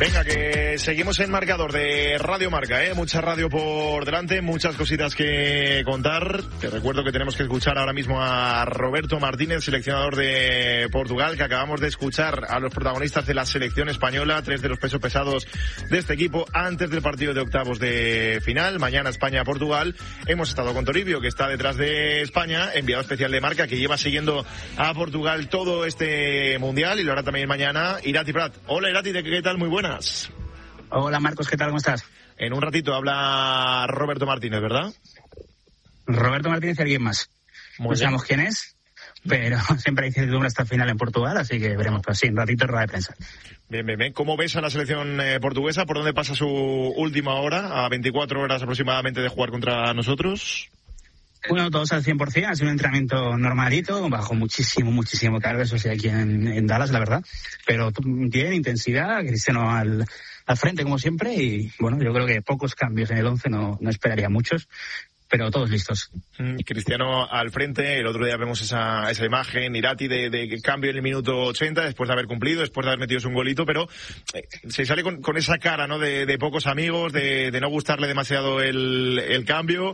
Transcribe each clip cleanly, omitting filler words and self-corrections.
Venga, que seguimos en marcador de Radio Marca, mucha radio por delante, muchas cositas que contar. Te recuerdo que tenemos que escuchar ahora mismo a Roberto Martínez, seleccionador de Portugal, que acabamos de escuchar a los protagonistas de la selección española, 3 de los pesos pesados de este equipo antes del partido de octavos de final. Mañana España-Portugal. Hemos estado con Toribio, que está detrás de España, enviado especial de Marca, que lleva siguiendo a Portugal todo este mundial, y lo hará también mañana Irati Prat. Hola Irati, ¿qué tal? Muy buenas. Hola Marcos, ¿qué tal? ¿Cómo estás? En un ratito habla Roberto Martínez, ¿verdad? Roberto Martínez y alguien más. No sabemos quién es, pero siempre hay incertidumbre hasta el final en Portugal, así que veremos. Pero sí, un ratito en rueda de prensa. Bien. ¿Cómo ves a la selección portuguesa? ¿Por dónde pasa su última hora? A 24 horas aproximadamente de jugar contra nosotros. Bueno, todos al 100%, ha sido un entrenamiento normalito, bajo muchísimo cargo, eso sí, aquí en Dallas, la verdad. Pero tiene intensidad, Cristiano al frente, como siempre, y bueno, yo creo que pocos cambios en el 11, no esperaría muchos, pero todos listos. Cristiano al frente, el otro día vemos esa imagen, Irati, de cambio en el minuto 80, después de haber cumplido, después de haber metido un golito, pero se sale con esa cara, ¿no?, de pocos amigos, de no gustarle demasiado el cambio.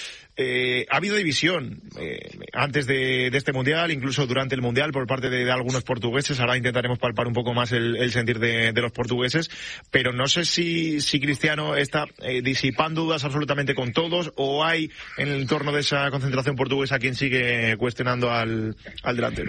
Ha habido división antes de este mundial, incluso durante el mundial, por parte de algunos portugueses. Ahora intentaremos palpar un poco más el sentir de los portugueses, pero no sé si Cristiano está disipando dudas absolutamente con todos, o hay en el entorno de esa concentración portuguesa quien sigue cuestionando al delantero.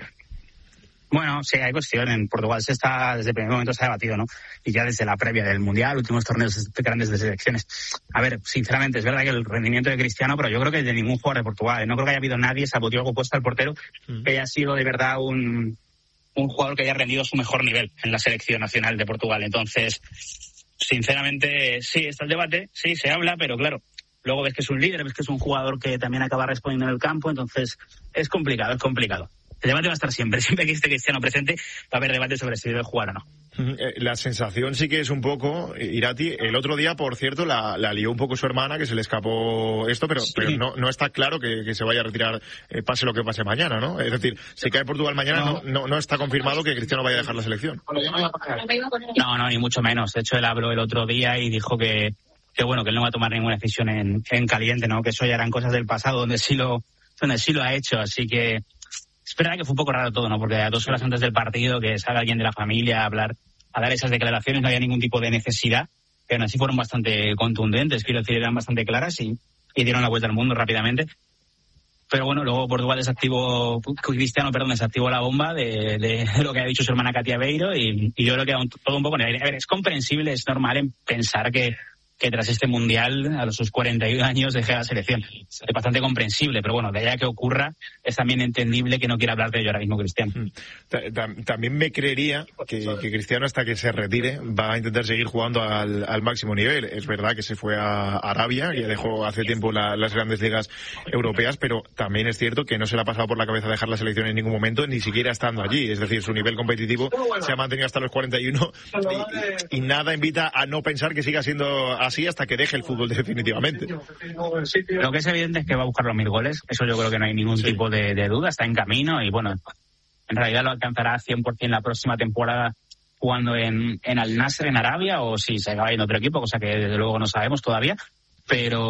Bueno, sí, hay cuestión. En Portugal desde el primer momento se ha debatido, ¿no? Y ya desde la previa del Mundial, últimos torneos grandes de selecciones. A ver, sinceramente, es verdad que el rendimiento de Cristiano, pero yo creo que de ningún jugador de Portugal, no creo que haya habido nadie, salvo Diogo Costa, el portero, que haya sido de verdad un jugador que haya rendido su mejor nivel en la selección nacional de Portugal. Entonces, sinceramente, sí, está el debate, sí, se habla, pero claro, luego ves que es un líder, ves que es un jugador que también acaba respondiendo en el campo, entonces es complicado. El debate va a estar siempre que esté Cristiano presente, va a haber debate sobre si debe jugar o no. La sensación sí que es un poco, Irati, el otro día, por cierto, la lió un poco su hermana, que se le escapó esto, pero no está claro que se vaya a retirar, pase lo que pase mañana, ¿no? Es decir, si cae Portugal mañana, no está confirmado que Cristiano vaya a dejar la selección. No, ni mucho menos. De hecho, él habló el otro día y dijo que bueno, que él no va a tomar ninguna decisión en caliente, ¿no? Que eso ya eran cosas del pasado donde sí lo ha hecho, así que es verdad que fue un poco raro todo, ¿no? Porque a 2 horas antes del partido, que salga alguien de la familia a dar esas declaraciones, no había ningún tipo de necesidad, pero aún así fueron bastante contundentes, quiero decir, eran bastante claras y dieron la vuelta al mundo rápidamente. Pero bueno, luego Portugal Cristiano desactivó la bomba de lo que ha dicho su hermana Katia Beiro, y yo creo que todo un poco. A ver, es comprensible, es normal en pensar que tras este mundial, a sus 41 años, deje la selección. Es bastante comprensible, pero bueno, de allá que ocurra, es también entendible que no quiera hablar de ello ahora mismo Cristiano. También me creería que Cristiano, hasta que se retire, va a intentar seguir jugando al máximo nivel. Es verdad que se fue a Arabia, que dejó hace tiempo las grandes ligas europeas, pero también es cierto que no se le ha pasado por la cabeza dejar la selección en ningún momento, ni siquiera estando allí. Es decir, su nivel competitivo se ha mantenido hasta los 41 y nada invita a no pensar que siga siendo así hasta que deje el fútbol definitivamente. Lo que es evidente es que va a buscar los 1000 goles, eso yo creo que no hay ningún tipo de duda, está en camino y bueno, en realidad lo alcanzará 100% la próxima temporada jugando en Al Nassr en Arabia, o si se acaba yendo otro equipo, cosa que desde luego no sabemos todavía, pero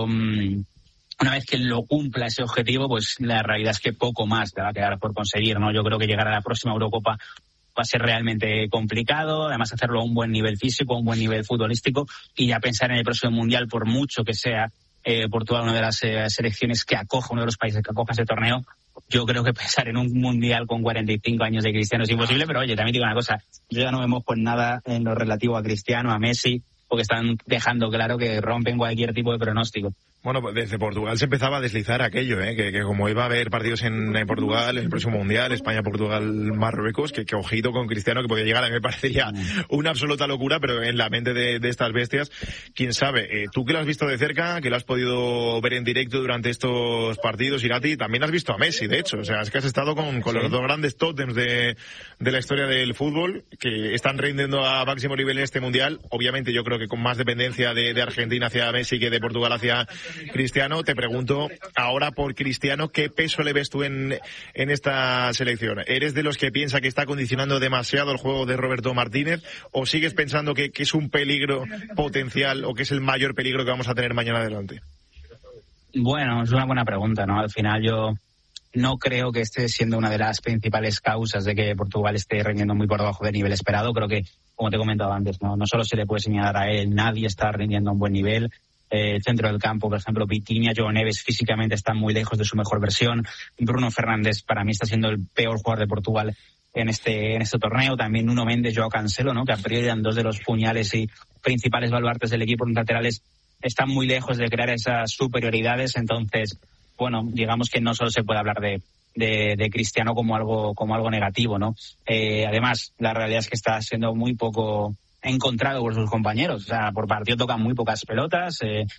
una vez que lo cumpla ese objetivo, pues la realidad es que poco más le va a quedar por conseguir, ¿no? Yo creo que llegar a la próxima Eurocopa va a ser realmente complicado, además hacerlo a un buen nivel físico, a un buen nivel futbolístico, y ya pensar en el próximo Mundial, por mucho que sea Portugal una de las selecciones que acoja, uno de los países que acoja ese torneo, yo creo que pensar en un Mundial con 45 años de Cristiano es imposible, pero oye, también digo una cosa, yo ya no me mojo en nada en lo relativo a Cristiano, a Messi, porque están dejando claro que rompen cualquier tipo de pronóstico. Bueno, desde Portugal se empezaba a deslizar aquello, que como iba a haber partidos en Portugal, en el próximo Mundial, España, Portugal, Marruecos, que ojito con Cristiano, que podía llegar, a mí me parecería una absoluta locura, pero en la mente de estas bestias, quién sabe. Tú que lo has visto de cerca, que lo has podido ver en directo durante estos partidos, Irati, también has visto a Messi, de hecho, o sea, es que has estado con los dos grandes tótems de la historia del fútbol, que están rindiendo a máximo nivel en este Mundial. Obviamente yo creo que con más dependencia de Argentina hacia Messi que de Portugal hacia Cristiano. Te pregunto ahora por Cristiano, ¿qué peso le ves tú en esta selección? ¿Eres de los que piensa que está condicionando demasiado el juego de Roberto Martínez o sigues pensando que es un peligro potencial o que es el mayor peligro que vamos a tener mañana adelante? Bueno, es una buena pregunta, ¿no? Al final yo no creo que esté siendo una de las principales causas de que Portugal esté rindiendo muy por debajo del nivel esperado. Creo que, como te he comentado antes, no solo se le puede señalar a él, nadie está rindiendo a un buen nivel. El centro del campo, por ejemplo, Vitinha, João Neves físicamente están muy lejos de su mejor versión. Bruno Fernández para mí está siendo el peor jugador de Portugal en este torneo. También Nuno Mendes, Joao Cancelo, ¿no? Que a priori eran dos de los puñales y principales baluartes del equipo. Los laterales están muy lejos de crear esas superioridades. Entonces, bueno, digamos que no solo se puede hablar de Cristiano como algo negativo, ¿no? Además, la realidad es que está siendo muy poco encontrado por sus compañeros. O sea, por partido tocan muy pocas pelotas.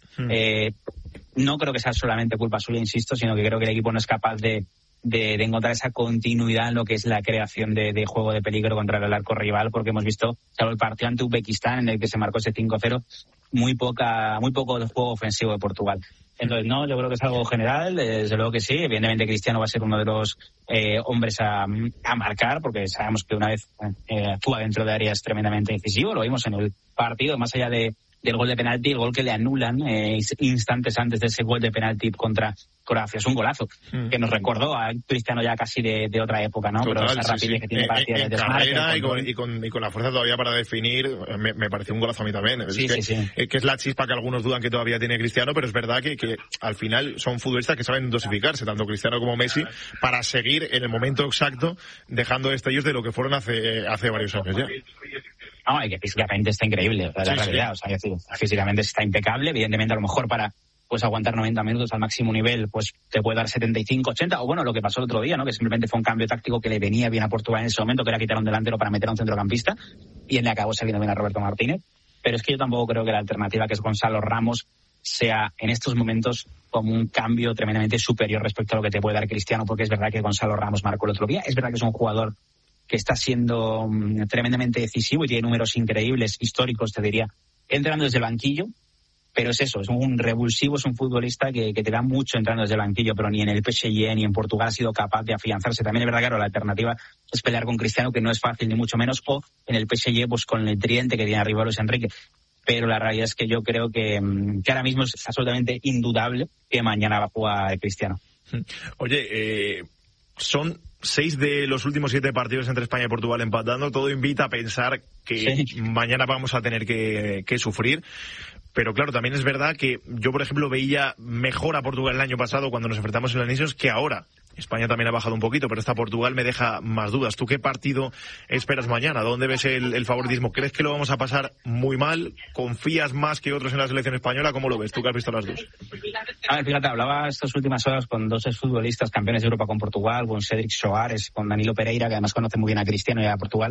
No creo que sea solamente culpa suya, insisto, sino que creo que el equipo no es capaz de encontrar esa continuidad en lo que es la creación de juego de peligro contra el arco rival, porque hemos visto, salvo el partido ante Uzbekistán en el que se marcó ese 5-0, muy poco de juego ofensivo de Portugal. Entonces, no, yo creo que es algo general, desde luego que sí. Evidentemente Cristiano va a ser uno de los hombres a marcar, porque sabemos que una vez actúa dentro de áreas tremendamente decisivo. Lo vimos en el partido, más allá del gol de penalti, el gol que le anulan instantes antes de ese gol de penalti contra Croacia. Es un golazo que nos recordó a Cristiano ya casi de otra época, ¿no? Total, pero esa rapidez que tiene para en carrera y con la fuerza todavía para definir, me pareció un golazo a mí también. Que es la chispa que algunos dudan que todavía tiene Cristiano, pero es verdad que al final son futbolistas que saben dosificarse, tanto Cristiano como Messi, para seguir en el momento exacto dejando destellos de lo que fueron hace varios años ya. No, y que físicamente está increíble, la realidad. O sea, físicamente está impecable. Evidentemente, a lo mejor para aguantar 90 minutos al máximo nivel, pues te puede dar 75, 80, o bueno, lo que pasó el otro día, ¿no? Que simplemente fue un cambio táctico que le venía bien a Portugal en ese momento, que era quitar un delantero para meter a un centrocampista, y él le acabó saliendo bien a Roberto Martínez. Pero es que yo tampoco creo que la alternativa, que es Gonzalo Ramos, sea en estos momentos como un cambio tremendamente superior respecto a lo que te puede dar Cristiano, porque es verdad que Gonzalo Ramos marcó el otro día, es verdad que es un jugador que está siendo tremendamente decisivo y tiene números increíbles, históricos, te diría, entrando desde el banquillo, pero es eso, es un revulsivo, es un futbolista que te da mucho entrando desde el banquillo, pero ni en el PSG ni en Portugal ha sido capaz de afianzarse. También es verdad que, claro, la alternativa es pelear con Cristiano, que no es fácil ni mucho menos, o en el PSG pues con el tridente que tiene arriba Luis Enrique. Pero la realidad es que yo creo que ahora mismo es absolutamente indudable que mañana va a jugar Cristiano. Oye, son 6 de los últimos 7 partidos entre España y Portugal empatando. Todo invita a pensar que mañana vamos a tener que sufrir. Pero claro, también es verdad que yo, por ejemplo, veía mejor a Portugal el año pasado cuando nos enfrentamos en las Nations que ahora. España también ha bajado un poquito, pero esta Portugal me deja más dudas. ¿Tú qué partido esperas mañana? ¿Dónde ves el favoritismo? ¿Crees que lo vamos a pasar muy mal? ¿Confías más que otros en la selección española? ¿Cómo lo ves? ¿Tú que has visto las dos? A ver, fíjate, hablaba estas últimas horas con 2 exfutbolistas campeones de Europa con Portugal, con Cédric Soares, con Danilo Pereira, que además conoce muy bien a Cristiano y a Portugal.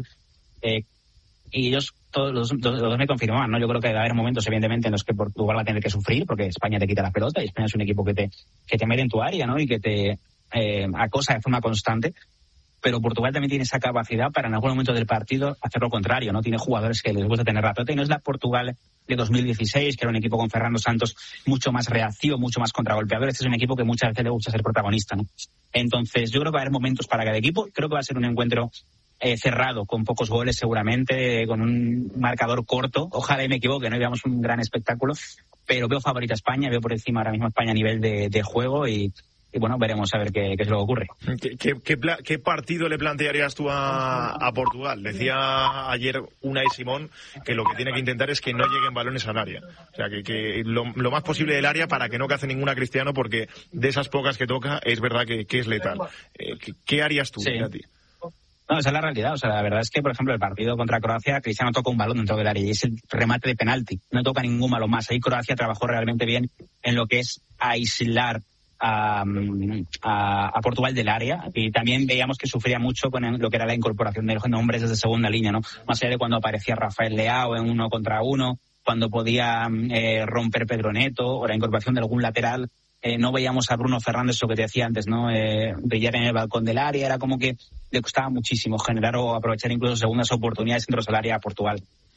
Y ellos, todos los dos me confirmaban, ¿no? Yo creo que va a haber momentos, evidentemente, en los que Portugal va a tener que sufrir, porque España te quita la pelota y España es un equipo que te mete en tu área, ¿no? Y que te acosa de forma constante. Pero Portugal también tiene esa capacidad para en algún momento del partido hacer lo contrario, ¿no? Tiene jugadores que les gusta tener la pelota y no es la Portugal de 2016, que era un equipo con Fernando Santos mucho más reactivo, mucho más contragolpeador. Este es un equipo que muchas veces le gusta ser protagonista, ¿no? Entonces, yo creo que va a haber momentos para cada equipo. Creo que va a ser un encuentro cerrado, con pocos goles seguramente, con un marcador corto. Ojalá me equivoque, no veamos un gran espectáculo, pero veo favorita a España, veo por encima ahora mismo a España a nivel de juego y bueno, veremos a ver qué es lo que ocurre. ¿Qué partido le plantearías tú a Portugal? Decía ayer Unai Simón que lo que tiene que intentar es que no lleguen balones al área. O sea, que lo más posible del área para que no cace ninguna Cristiano, porque de esas pocas que toca es verdad que es letal. ¿Qué harías tú, a ti? No, esa es la realidad. O sea, la verdad es que, por ejemplo, el partido contra Croacia, Cristiano toca un balón dentro del área y es el remate de penalti. No toca ningún balón más. Ahí Croacia trabajó realmente bien en lo que es aislar a Portugal del área, y también veíamos que sufría mucho con lo que era la incorporación de hombres desde segunda línea, ¿no? Más allá de cuando aparecía Rafael Leao en 1 contra 1, cuando podía romper Pedro Neto, o la incorporación de algún lateral. No veíamos a Bruno Fernández, lo que te decía antes, ¿no? Brillar en el balcón del área, era como que le costaba muchísimo generar o aprovechar incluso segundas oportunidades dentro del área a Portugal.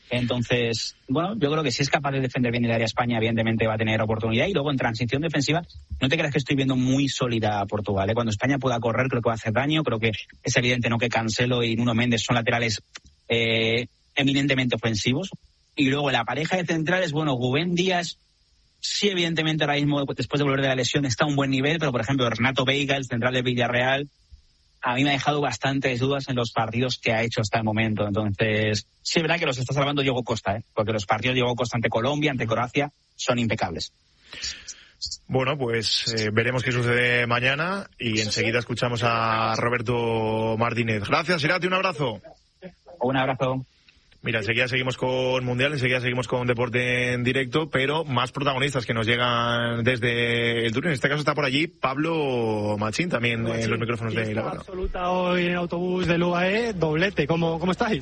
Entonces, bueno, yo creo que si es capaz de defender bien el área España, evidentemente va a tener oportunidad. Y luego en transición defensiva, no te creas que estoy viendo muy sólida a Portugal, ¿eh? Cuando España pueda correr, creo que va a hacer daño. Creo que es evidente, ¿no?, que Cancelo y Nuno Méndez son laterales eminentemente ofensivos. Y luego la pareja de centrales, bueno, Rubén Díaz, sí, evidentemente ahora mismo, después de volver de la lesión, está a un buen nivel, pero por ejemplo, Renato Veiga, el central de Villarreal, a mí me ha dejado bastantes dudas en los partidos que ha hecho hasta el momento. Entonces, sí es verdad que los está salvando Diego Costa, porque los partidos de Diego Costa ante Colombia, ante Croacia, son impecables. Bueno, pues veremos qué sucede mañana y enseguida escuchamos a Roberto Martínez. Gracias, Irati, un abrazo. Un abrazo. Mira, enseguida seguimos con Mundial, enseguida seguimos con Deporte en Directo, pero más protagonistas que nos llegan desde el Tour. En este caso está por allí Pablo Machín, también en los micrófonos de la Bala. Absoluta hoy en el autobús del UAE, doblete. ¿Cómo estáis?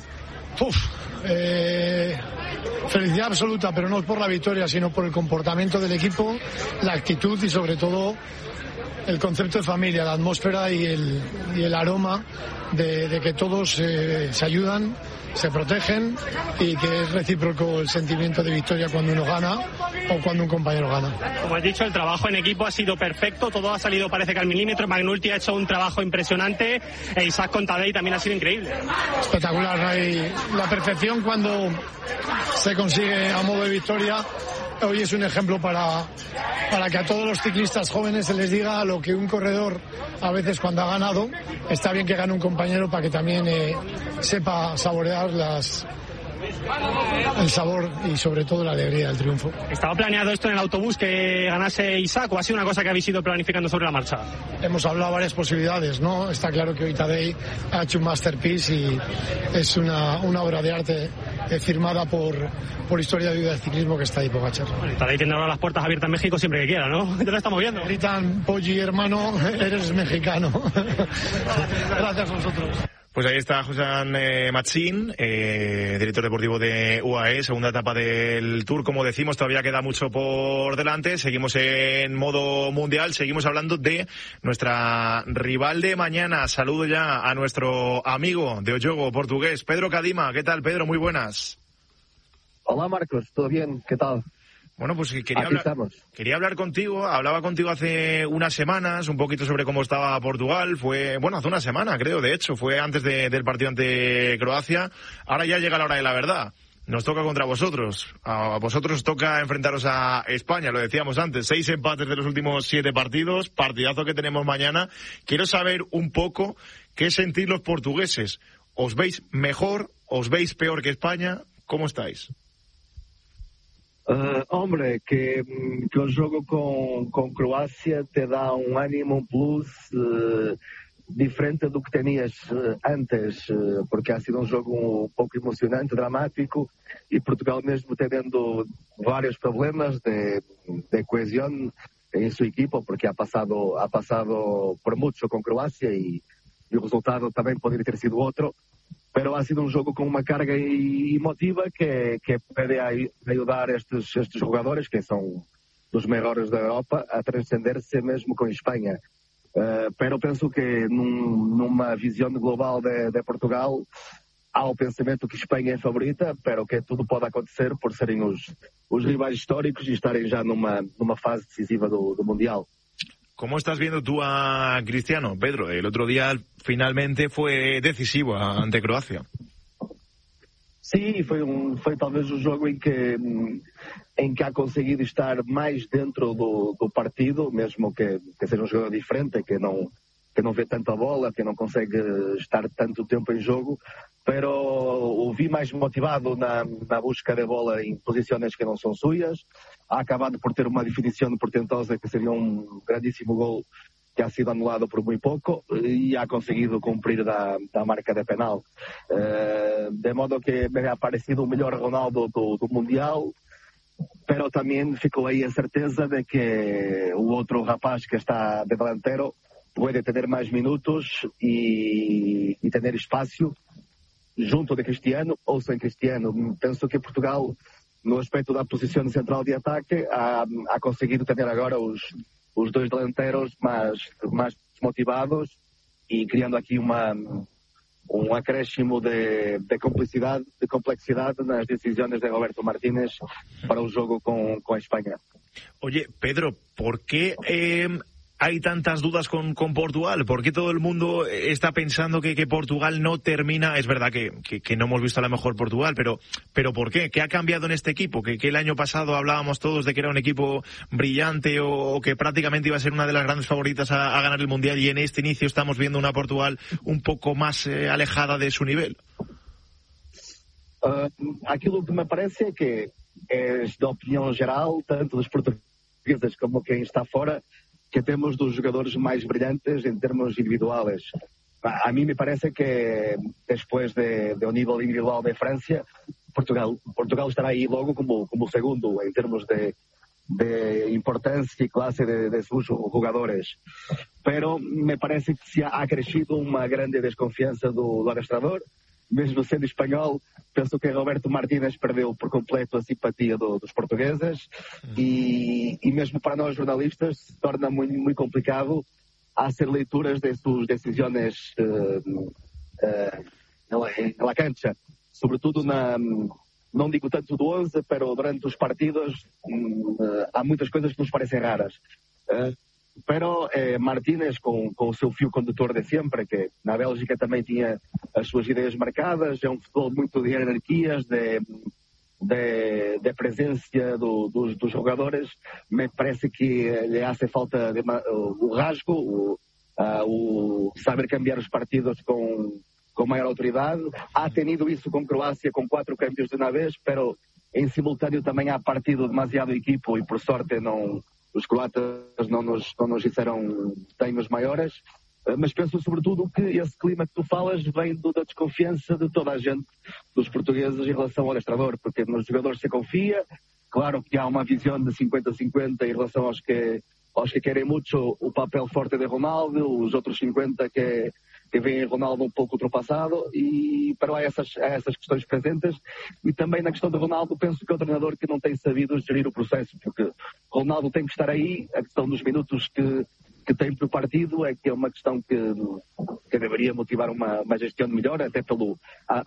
Felicidad absoluta, pero no por la victoria, sino por el comportamiento del equipo, la actitud y sobre todo el concepto de familia, la atmósfera y el aroma de que todos se ayudan, se protegen y que es recíproco el sentimiento de victoria cuando uno gana o cuando un compañero gana. Como has dicho, el trabajo en equipo ha sido perfecto, todo ha salido parece que al milímetro. McNulty ha hecho un trabajo impresionante e Isaac con Tadej también ha sido increíble. Espectacular, ¿no? Y la perfección cuando se consigue a modo de victoria. Hoy es un ejemplo para que a todos los ciclistas jóvenes se les diga lo que un corredor a veces cuando ha ganado, está bien que gane un compañero para que también sepa saborear el sabor y sobre todo la alegría del triunfo. ¿Estaba planeado esto en el autobús que ganase Isaac o ha sido una cosa que habéis ido planificando sobre la marcha? Hemos hablado varias posibilidades, ¿no? Está claro que hoy Tadej ha hecho un masterpiece y es una obra de arte firmada por historia de vida del ciclismo que está ahí Pogačar. Tadej tiene ahora las puertas abiertas en México siempre que quiera, ¿no? Ya lo estamos viendo. Gritan, Poggi, hermano, eres mexicano. Gracias a vosotros. Pues ahí está José Machín, director deportivo de UAE, segunda etapa del Tour. Como decimos, todavía queda mucho por delante. Seguimos en modo mundial, seguimos hablando de nuestra rival de mañana. Saludo ya a nuestro amigo de Oyogo, portugués, Pedro Cadima. ¿Qué tal, Pedro? Muy buenas. Hola, Marcos. ¿Todo bien? ¿Qué tal? Bueno, pues quería hablar contigo. Hablaba contigo hace unas semanas un poquito sobre cómo estaba Portugal. Hace una semana, creo, de hecho. Fue antes del partido ante Croacia. Ahora ya llega la hora de la verdad. Nos toca contra vosotros. A vosotros toca enfrentaros a España, lo decíamos antes. 6 empates de los últimos 7 partidos. Partidazo que tenemos mañana. Quiero saber un poco qué sentís los portugueses. ¿Os veis mejor? ¿Os veis peor que España? ¿Cómo estáis? Hombre, que el juego con Croacia te da un ánimo, un plus diferente do que tenías antes, porque ha sido un juego un poco emocionante, dramático, y Portugal mesmo teniendo varios problemas de cohesión en su equipo, porque ha pasado por mucho con Croacia y el resultado también podría ter sido otro. Pero ha sido un juego con una carga emotiva que puede ayudar a estos jugadores, que son los mejores de Europa, a trascenderse mesmo con España. Pero penso que numa visión global de Portugal, há o pensamento que Espanha é favorita, pero que tudo pode acontecer por serem os rivais históricos e estarem já numa fase decisiva do Mundial. ¿Cómo estás viendo tú a Cristiano, Pedro? El otro día finalmente fue decisivo ante Croacia. Sim, foi talvez o jogo em que ha conseguido estar mais dentro do partido, mesmo que seja um jogador diferente, que não vê tanta bola, que não consegue estar tanto tempo em jogo, pero o vi mais motivado na busca de bola em posições que não são suyas. Ha acabado por ter uma definição portentosa que seria um grandíssimo gol que ha sido anulado por muy poco y ha conseguido cumplir la marca de penal. De modo que me ha parecido o melhor Ronaldo do Mundial, pero también ficou aí a certeza de que o outro rapaz que está de delantero puede tener más minutos y tener espacio junto de Cristiano ou sem Cristiano. Penso que Portugal, no aspecto da posição central de ataque, ha conseguido ter agora os dois delanteros mais motivados e criando aqui uma acréscimo de complexidade nas decisões de Roberto Martínez para o jogo com a Espanha. Oye, Pedro, ¿por qué hay tantas dudas con Portugal? ¿Por qué todo el mundo está pensando que Portugal no termina? Es verdad que no hemos visto a la mejor Portugal, pero ¿por qué? ¿Qué ha cambiado en este equipo? Que el año pasado hablábamos todos de que era un equipo brillante o que prácticamente iba a ser una de las grandes favoritas a ganar el Mundial, y en este inicio estamos viendo una Portugal un poco más alejada de su nivel. Aquilo que me parece é que é da opinião geral, tanto dos portugueses como quem está fora, que temos dos jogadores mais brilhantes em termos individuais. A mim me parece que depois do nível individual de França, Portugal estará aí logo como segundo em termos de importância e classe de seus jogadores. Pero me parece que se ha crescido uma grande desconfiança do adestrador. Mesmo sendo espanhol, penso que Roberto Martínez perdeu por completo a simpatia dos portugueses e mesmo para nós jornalistas se torna muito complicado fazer leituras de suas decisões na cancha, sobretudo não digo tanto do 11, mas durante os partidos há muitas coisas que nos parecem raras. Pero Martínez, com o seu fio condutor de sempre, que na Bélgica também tinha as suas ideias marcadas, é um futebol muito de hierarquias, de presença dos jogadores. Me parece que lhe hace falta o rasgo, o saber cambiar os partidos com maior autoridade. Ha tenido isso com Croácia, com 4 cambios de uma vez, pero em simultâneo também há partido demasiado equipo e por sorte não... Os croatas não nos fizeram danos maiores, mas penso sobretudo que esse clima que tu falas vem da desconfiança de toda a gente, dos portugueses em relação ao adestrador, porque nos jogadores se confia, claro que há uma visão de 50-50 em relação aos que querem muito o papel forte de Ronaldo, os outros 50 que veem Ronaldo um pouco ultrapassado, pero há essas questões presentes. E também na questão de Ronaldo, penso que é o treinador que não tem sabido gerir o processo, porque Ronaldo tem que estar aí, a questão dos minutos que tem por partido é que é uma questão que deveria motivar uma gestão melhor, até pelo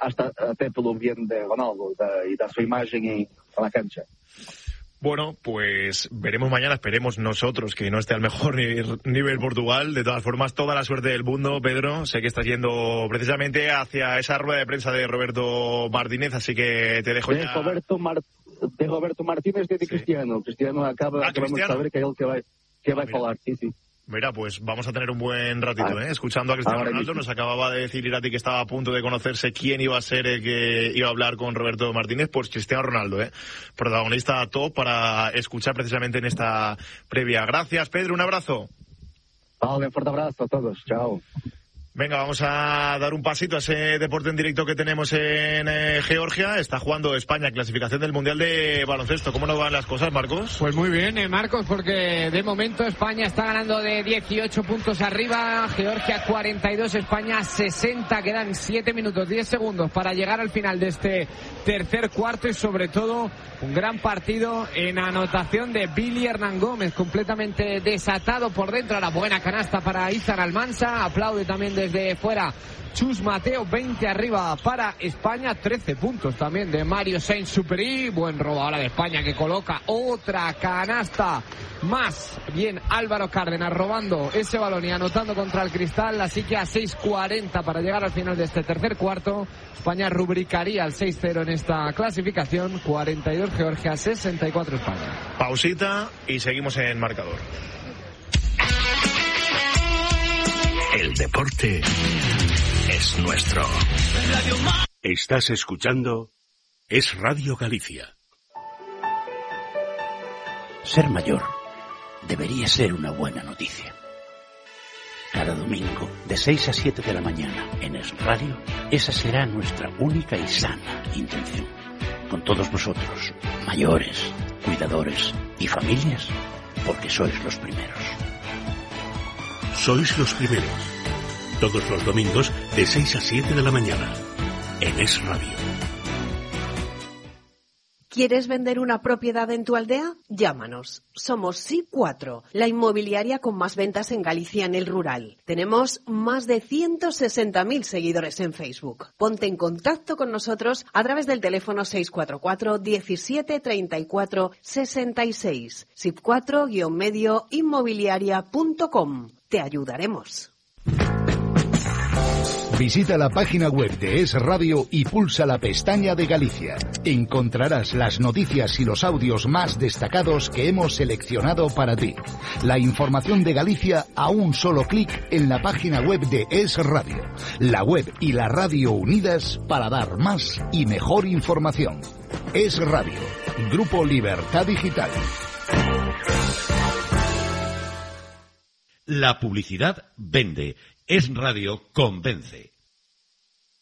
bien de Ronaldo e da sua imagem na cancha. Bueno, pues veremos mañana, esperemos nosotros que no esté al mejor nivel Portugal. De todas formas, toda la suerte del mundo, Pedro. Sé que estás yendo precisamente hacia esa rueda de prensa de Roberto Martínez, así que te dejo ya. De Roberto Martínez de Cristiano. Cristiano acabamos de saber que é ele que vai falar, sí. Mira, pues vamos a tener un buen ratito, escuchando a Cristiano Ronaldo. Nos acababa de decir Irati que estaba a punto de conocerse quién iba a ser el que iba a hablar con Roberto Martínez. Pues Cristiano Ronaldo, protagonista top para escuchar precisamente en esta previa. Gracias, Pedro, un abrazo. Vale, un fuerte abrazo a todos, chao. Venga, vamos a dar un pasito a ese deporte en directo que tenemos en Georgia. Está jugando España, clasificación del Mundial de Baloncesto. ¿Cómo nos van las cosas, Marcos? Pues muy bien, Marcos, porque de momento España está ganando de 18 puntos arriba. Georgia 42, España 60. Quedan 7 minutos, 10 segundos para llegar al final de este tercer cuarto y sobre todo un gran partido en anotación de Billy Hernán Gómez, completamente desatado por dentro. Ahora buena canasta para Izan Almansa. Aplaude también desde fuera Chus Mateo. 20 arriba para España, 13 puntos también de Mario Sainz-Superi. Buen robo ahora de España que coloca otra canasta más. Bien, Álvaro Cárdenas robando ese balón y anotando contra el cristal, así que a 6:40 para llegar al final de este tercer cuarto. España rubricaría el 6-0 en esta clasificación. 42 Georgia, 64 España. Pausita y seguimos en marcador. El deporte es nuestro. Estás escuchando Es Radio Galicia. Ser mayor debería ser una buena noticia. Cada domingo, de 6 a 7 de la mañana, en Es Radio, esa será nuestra única y sana intención. Con todos vosotros, mayores, cuidadores y familias, porque sois los primeros. Sois los primeros. Todos los domingos de 6 a 7 de la mañana. En Es Radio. ¿Quieres vender una propiedad en tu aldea? Llámanos. Somos Sí4, la inmobiliaria con más ventas en Galicia en el rural. Tenemos más de 160.000 seguidores en Facebook. Ponte en contacto con nosotros a través del teléfono 644 17 34 66. SIP4-medio inmobiliaria.com. Te ayudaremos. Visita la página web de Es Radio y pulsa la pestaña de Galicia. Encontrarás las noticias y los audios más destacados que hemos seleccionado para ti. La información de Galicia a un solo clic en la página web de Es Radio. La web y la radio unidas para dar más y mejor información. Es Radio, Grupo Libertad Digital. La publicidad vende. Es Radio convence.